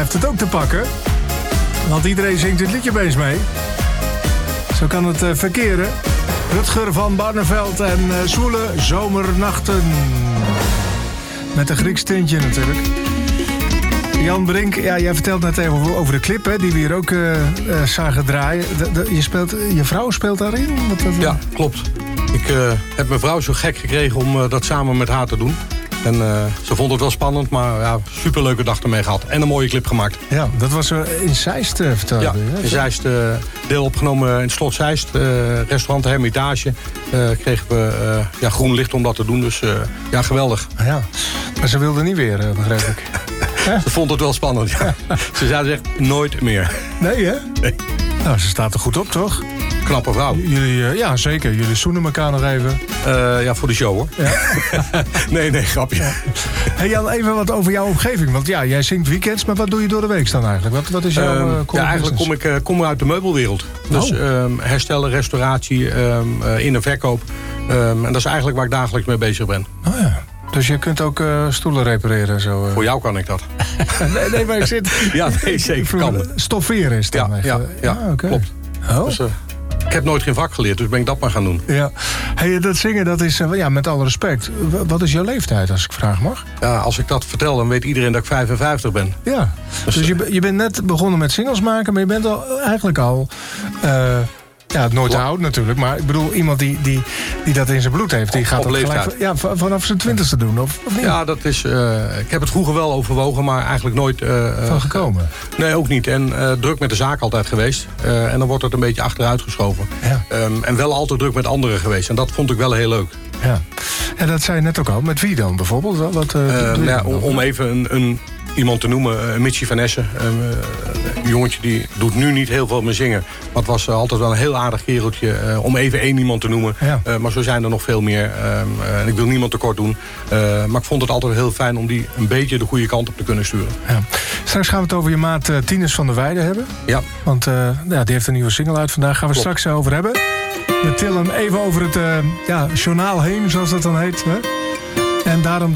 heeft het ook te pakken. Want iedereen zingt dit liedje opeens mee. Zo kan het verkeren. Rutger van Barneveld en Zwoele Zomernachten. Met een Grieks tintje natuurlijk. Jan Brink, ja, jij vertelt net even over de clip, hè, die we hier ook zagen draaien. Je vrouw speelt daarin? Ja, klopt. Ik heb mijn vrouw zo gek gekregen om dat samen met haar te doen. En ze vond het wel spannend, maar ja, superleuke dag ermee gehad. En een mooie clip gemaakt. Ja, dat was in Zeist, vertelde je. Ja, in Zeist, deel opgenomen in het Slot Zeist. Restaurant Hermitage. Kregen we groen licht om dat te doen, dus ja, geweldig. Ja, maar ze wilde niet weer, begrijp ik. Ze vond het wel spannend, ja. Ze zei echt nooit meer. Nee, hè? Nee. Nou, ze staat er goed op, toch? Knappe vrouw. Jullie, ja, zeker. Jullie zoenen elkaar nog even. Ja, voor de show, hoor. Ja. nee, grapje. Ja. Hey Jan, even wat over jouw omgeving. Want ja, jij zingt weekends, maar wat doe je door de week dan eigenlijk? Wat is jouw ja, eigenlijk kom ik uit de meubelwereld. Dus herstellen, restauratie, in- en verkoop. En dat is eigenlijk waar ik dagelijks mee bezig ben. Oh ja. Dus je kunt ook stoelen repareren? Zo, Voor jou kan ik dat. nee, maar ik zit... Ja, nee, zeker kan. Stofferen is het dan even. Ja, okay. Klopt. Oh. Dus, ik heb nooit geen vak geleerd, dus ben ik dat maar gaan doen. Ja. Hey, dat zingen, dat is, met alle respect. Wat is jouw leeftijd, als ik vraag mag? Ja, als ik dat vertel, dan weet iedereen dat ik 55 ben. Ja, dus je bent net begonnen met singles maken, maar je bent eigenlijk al... Ja, nooit te oud natuurlijk, maar ik bedoel, iemand die dat in zijn bloed heeft, die gaat dat gelijk vanaf zijn 20ste doen, of niet? Ja, dat is. Ik heb het vroeger wel overwogen, maar eigenlijk nooit van gekomen. Nee, ook niet. En druk met de zaak altijd geweest. En dan wordt het een beetje achteruit geschoven. Ja. En wel altijd druk met anderen geweest. En dat vond ik wel heel leuk. Ja, en dat zei je net ook al. Met wie dan bijvoorbeeld? Om even iemand te noemen, Mitchie van Essen. Een jongetje die doet nu niet heel veel meer zingen. Maar het was altijd wel een heel aardig kereltje. Om even één iemand te noemen. Ja. Maar zo zijn er nog veel meer. En ik wil niemand tekort doen. Maar ik vond het altijd heel fijn om die een beetje de goede kant op te kunnen sturen. Ja. Straks gaan we het over je maat Tinus van der Weijden hebben. Ja. Want die heeft een nieuwe single uit vandaag. Gaan we straks over hebben. We tillen even over het journaal heen, zoals dat dan heet. Hè? En daarom